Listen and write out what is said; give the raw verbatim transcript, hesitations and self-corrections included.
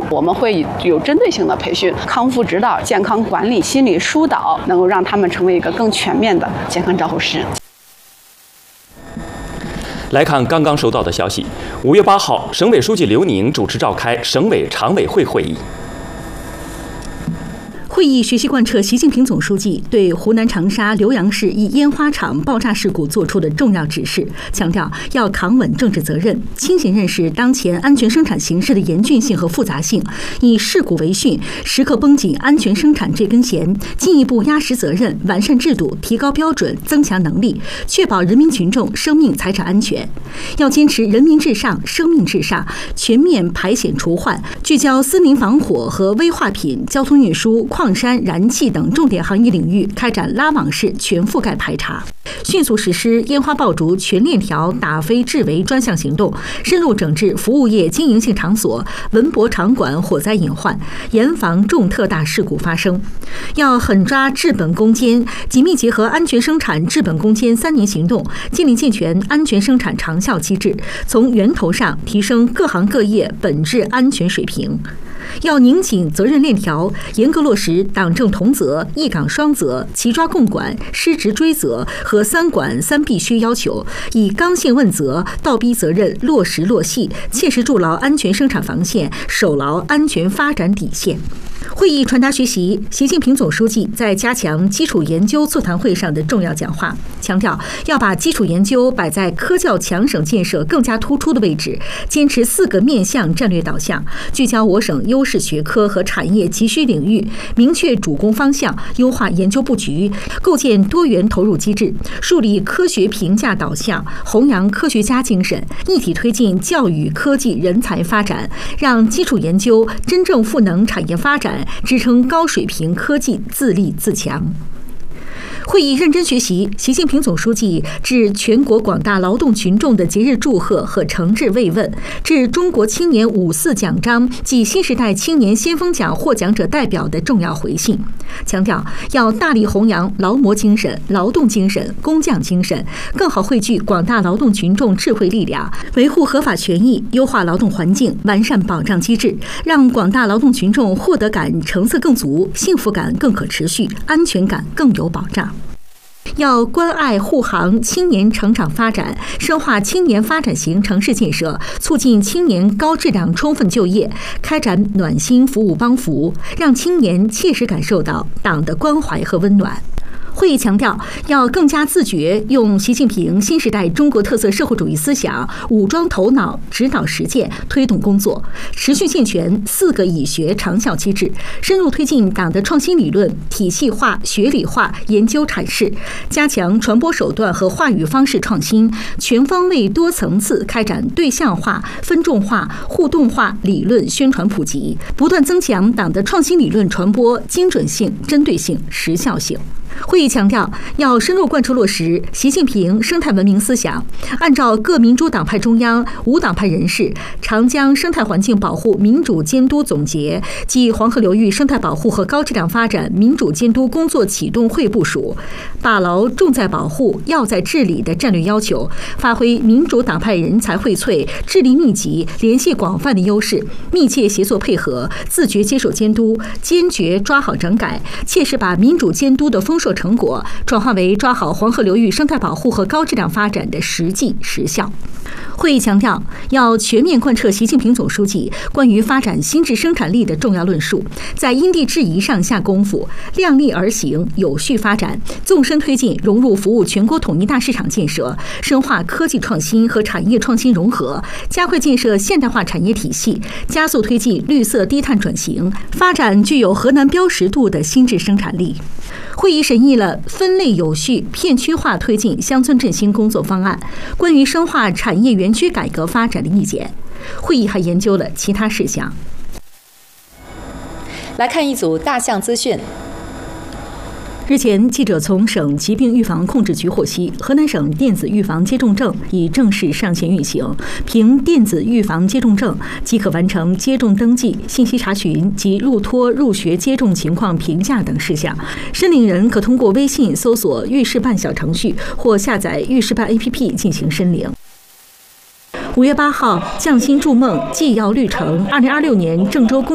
我们会有针对性的培训，康复指导、健康管理、心理疏导，能够让他们成为一个更全面的健康照护师。 来看刚刚收到的消息，五月八号，省委书记刘宁主持召开省委常委会会议。 会议学习贯彻习近平总书记对湖南长沙浏阳市一烟花厂爆炸事故作出的重要指示，强调要扛稳政治责任，清醒认识当前安全生产形势的严峻性和复杂性，以事故为训，时刻绷紧安全生产这根弦，进一步压实责任，完善制度，提高标准，增强能力，确保人民群众生命财产安全。要坚持人民至上、生命至上，全面排险除患，聚焦森林防火和危化品、交通运输、矿山、燃气等重点行业领域开展拉网式全覆盖排查，迅速实施烟花爆竹全链条打非治围专项行动，深入整治服务业经营性场所、文博场馆火灾隐患，严防重特大事故发生。要狠抓治本攻坚，紧密结合安全生产治本攻坚三年行动，建立健全安全生产长效机制，从源头上提升各行各业本质安全水平。要拧紧责任链条，严格落实党政同责、一岗双责、齐抓共管、失职追责和三管三必须要求，以刚性问责、倒逼责任落实落细，切实筑牢安全生产防线，守牢安全发展底线。会议传达学习习近平总书记在加强基础研究座谈会上的重要讲话，强调要把基础研究摆在科教强省建设更加突出的位置，坚持四个面向战略导向，聚焦我省优势学科和产业急需领域，明确主攻方向，优化研究布局，构建多元投入机制，树立科学评价导向，弘扬科学家精神，一体推进教育科技人才发展，让基础研究真正赋能产业发展，支撑高水平科技自立自强。会议认真学习习近平总书记致全国广大劳动群众的节日祝贺和诚挚慰问，致中国青年五四奖章暨新时代青年先锋奖获奖者代表的重要回信，强调要大力弘扬劳模精神、劳动精神、工匠精神，更好汇聚广大劳动群众智慧力量，维护合法权益，优化劳动环境，完善保障机制，让广大劳动群众获得感层次更足，幸福感更可持续，安全感更有保障。要关爱护航青年成长发展，深化青年发展型城市建设，促进青年高质量充分就业，开展暖心服务帮扶，让青年切实感受到党的关怀和温暖。会议强调，要更加自觉用习近平新时代中国特色社会主义思想武装头脑，指导实践，推动工作，持续健全四个以学长效机制，深入推进党的创新理论体系化、学理化研究阐释，加强传播手段和话语方式创新，全方位多层次开展对象化、分众化、互动化理论宣传普及，不断增强党的创新理论传播精准性、针对性、时效性。会议强调，要深入贯彻落实习近平生态文明思想，按照各民主党派中央、无党派人士长江生态环境保护民主监督总结暨黄河流域生态保护和高质量发展民主监督工作启动会部署，把牢重在保护、要在治理的战略要求，发挥民主党派人才荟萃、智力密集、联系广泛的优势，密切协作配合，自觉接受监督，坚决抓好整改，切实把民主监督的丰硕成果转化为抓好黄河流域生态保护和高质量发展的实际实效。会议强调，要全面贯彻习近平总书记关于发展新质生产力的重要论述，在因地制宜上下功夫，量力而行，有序发展，纵深推进融入服务全国统一大市场建设，深化科技创新和产业创新融合，加快建设现代化产业体系，加速推进绿色低碳转型，发展具有河南标识度的新质生产力。会议审议了分类有序、片区化推进乡村振兴工作方案，关于深化产业园区改革发展的意见。会议还研究了其他事项。 来看一组大象资讯。 日前，记者从省疾病预防控制局获悉，河南省电子预防接种证已正式上线运行。凭电子预防接种证，即可完成接种登记、信息查询及入托入学接种情况评价等事项。申领人可通过微信搜索“预示办”小程序或下载“预示办 A P P” 进行申领。五月八号，匠心筑梦，纪要绿城二零二六年郑州公